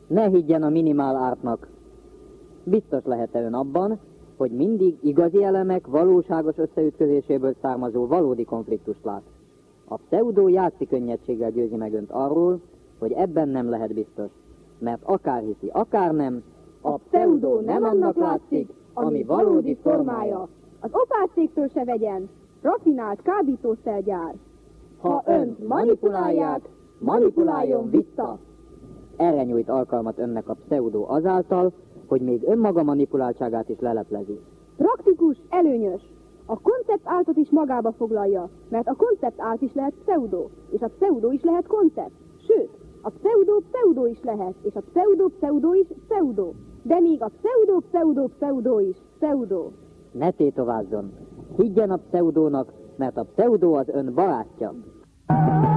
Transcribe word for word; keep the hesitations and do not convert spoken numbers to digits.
Ne higgyen a minimál ártnak. Biztos lehet-e ön abban, hogy mindig igazi elemek valóságos összeütközéséből származó valódi konfliktust lát? A pseudó játszi könnyedséggel győzi meg önt arról, hogy ebben nem lehet biztos. Mert akár hiszi, akár nem, a pseudó nem annak látszik, ami valódi formája. Az opásztéktől se vegyen, rafinált kábítószergyár. Ha önt manipulálják, manipuláljon vissza. Erre nyújt alkalmat önnek a pseudó azáltal, hogy még önmaga manipuláltságát is leleplezi. Praktikus, előnyös. A koncept áltot is magába foglalja, mert a koncept ált is lehet pseudó, és a pseudó is lehet koncept. Sőt, a pseudó pseudó is lehet, és a pseudó pseudó is pseudó. De még a pseudó pseudó pseudó is pseudó. Ne tétovázzon. Higgyen a pseudónak, mert a pseudó az ön barátja.